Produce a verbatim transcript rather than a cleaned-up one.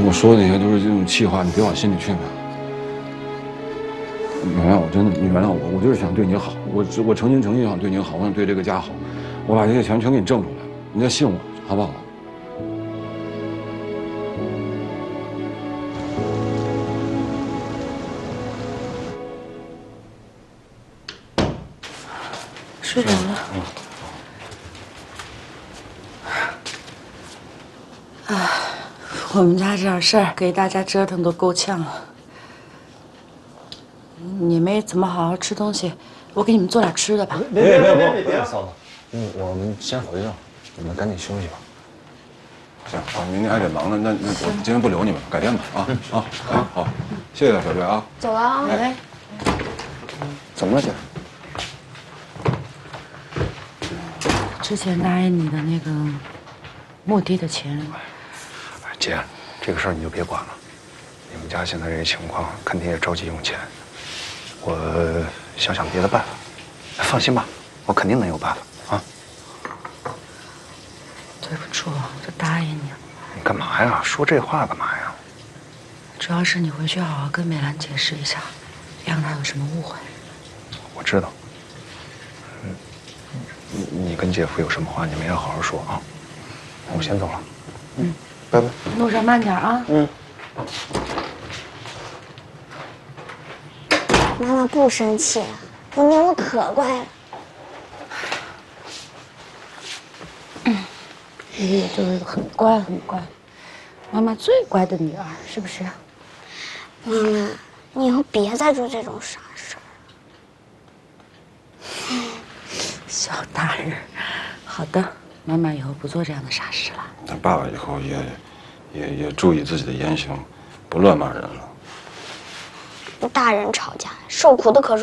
我说的那些都是这种气话，你别往心里去嘛。你原谅我，真的，你原谅我，我就是想对你好，我我诚心诚意想对你好，我想对这个家好，我把这些钱全给你挣出来了，你再信我，好不好？ 睡着了。嗯。哎，我们家这点事儿给大家折腾都够呛了。你没怎么好好吃东西，我给你们做点吃的吧。 别别别别别，嫂子，嗯，我们先回去了，你们赶紧休息吧。 行啊，明天还得忙呢，那那我今天不留你们了，改天吧啊啊啊好，谢谢小月啊。 走了啊。 哎， 怎么了，姐？ 之前答应你的那个墓地的钱， 哎，姐，这个事儿你就别管了。你们家现在这情况，肯定也着急用钱。我想想别的办法。放心吧，我肯定能有办法啊。 对不住，我就答应你了。 你干嘛呀？说这话干嘛呀？ 主要是你回去好好跟美兰解释一下，别让她有什么误会。 我知道。嗯，你你跟姐夫有什么话，你们也好好说啊。我先走了。嗯，拜拜。 路上慢点啊。 嗯。 妈妈不生气了，我妞可乖了。 嗯，你就是很乖很乖，妈妈最乖的女儿，是不是？ 妈妈，你以后别再做这种傻事儿了。 小大人，好的，妈妈以后不做这样的傻事了。 那爸爸以后也也也注意自己的言行，不乱骂人了。 大人吵架，受苦的可是。